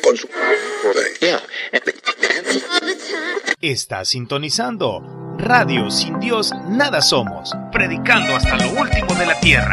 con su... Está sintonizando Radio Sin Dios Nada Somos, predicando hasta lo último de la tierra.